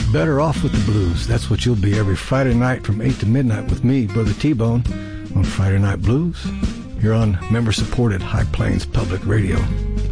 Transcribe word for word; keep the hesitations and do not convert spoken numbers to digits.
Better Off with the Blues. That's what you'll be every Friday night from eight to midnight with me, Brother T-Bone, on Friday Night Blues. You're on member-supported High Plains Public Radio.